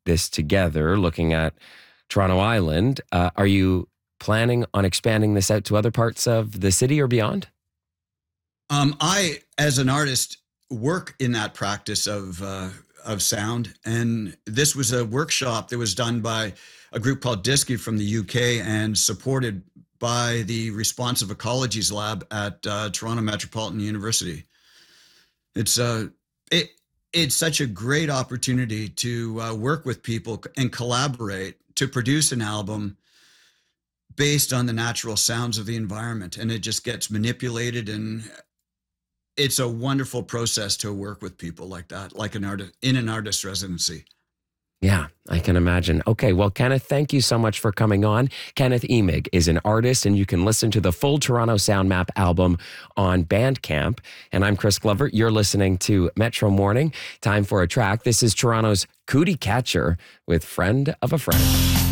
this together, looking at Toronto Island. Are you planning on expanding this out to other parts of the city or beyond? I, as an artist, work in that practice of sound, and this was a workshop that was done by a group called DISCI from the UK and supported by the Responsive Ecologies Lab at Toronto Metropolitan University. It's it it's such a great opportunity to work with people and collaborate to produce an album based on the natural sounds of the environment, and it just gets manipulated, and it's a wonderful process to work with people like that, like an artist in an artist residency. Yeah, I can imagine. Okay, well, Kenneth, thank you so much for coming on. Kenneth Emig is an artist, and you can listen to the full Toronto Sound Map album on Bandcamp. And I'm Chris Glover. You're listening to Metro Morning. Time for a track. This is Toronto's Cootie Catcher with Friend of a Friend.